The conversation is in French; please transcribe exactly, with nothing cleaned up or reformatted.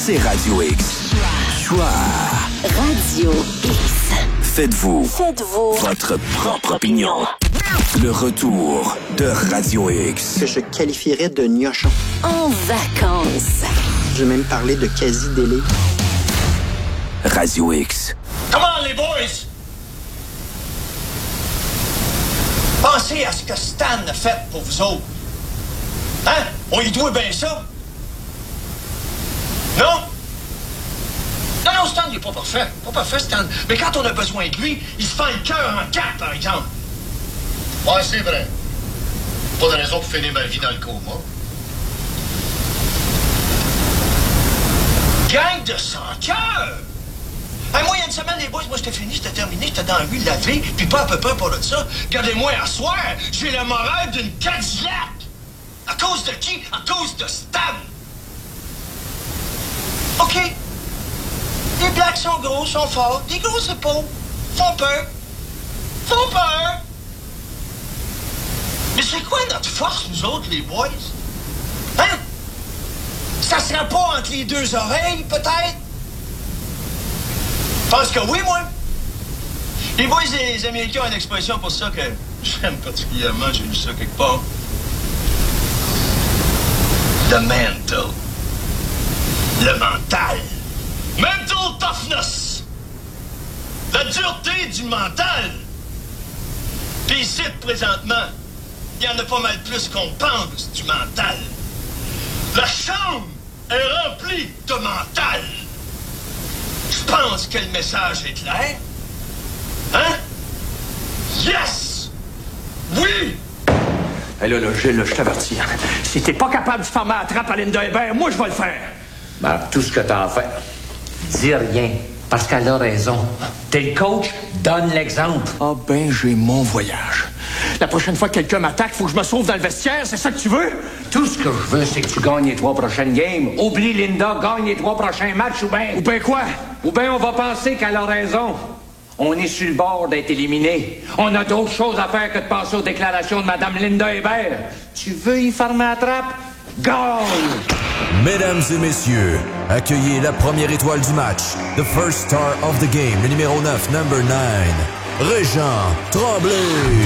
c'est Radio X. Choix. Radio X. Faites-vous. Faites-vous. Votre propre opinion. Le retour de Radio X. Que je qualifierais de gnochon. En vacances. Je vais même parler de quasi-délai. Radio X. Come on, les boys! Pensez à ce que Stan a fait pour vous autres. Hein? On y doit bien ça? Non? Non, non, Stan, il est pas parfait. Pas parfait, Stan. Mais quand on a besoin de lui, il se fait le cœur en quatre, par exemple. Ouais, c'est vrai. Pas de raison pour finir ma vie dans le coma. Gang de sans-cœur! Hey, moi, il y a une semaine, les boys, moi, j'étais fini, j'étais terminé, j'étais dans la rue lavé, puis pas à peu près pour de ça. Regardez-moi, à soir, j'ai le moral d'une Cadillac. À cause de qui? À cause de Stan. OK. Les blacks sont gros, sont forts, des grosses épaules, font peur. Font peur. Mais c'est quoi notre force, nous autres, les boys? Hein? Ça sera pas entre les deux oreilles, peut-être? Je pense que oui, moi. Les boys et les Américains ont une expression pour ça que j'aime particulièrement, j'ai lu ça quelque part. The mental. Le mental. Mental toughness. La dureté du mental. Puis ici, présentement, il y en a pas mal plus qu'on pense du mental. La chambre est remplie de mental. Je pense que le message est clair. Hein? Yes! Oui! Hey là, là, Gilles, là, je t'avertis. Si t'es pas capable de fermer la trappe à Linda Hébert, moi, je vais le faire. Ben, tout ce que t'as fait, dis rien, parce qu'elle a raison. T'es le coach, donne l'exemple. Ah ben, j'ai mon voyage. La prochaine fois que quelqu'un m'attaque, faut que je me sauve dans le vestiaire, c'est ça que tu veux? Tout ce que je veux, c'est que tu gagnes les trois prochaines games. Oublie Linda, gagne les trois prochains matchs, ou bien... Ou bien quoi? Ou bien on va penser qu'elle a raison. On est sur le bord d'être éliminé. On a d'autres choses à faire que de penser aux déclarations de Mme Linda Hébert. Tu veux y fermer la trappe? Gagne! Mesdames et messieurs, accueillez la première étoile du match, the first star of the game, le numéro neuf, number nine, Régent Tremblay.